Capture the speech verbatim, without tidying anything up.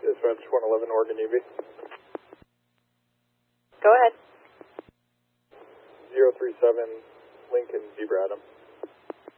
Dispatch one eleven Oregon U B. Go ahead. zero three seven Lincoln Zebra Adam.